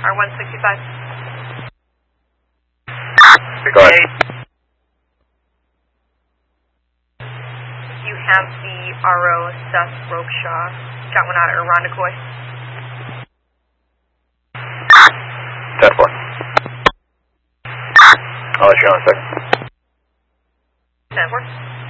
R165. Go ahead. You have the RO Seth Rokeshaw. Got one out at Irondequoit. 10-4. I'll let you know in a second. 10-4.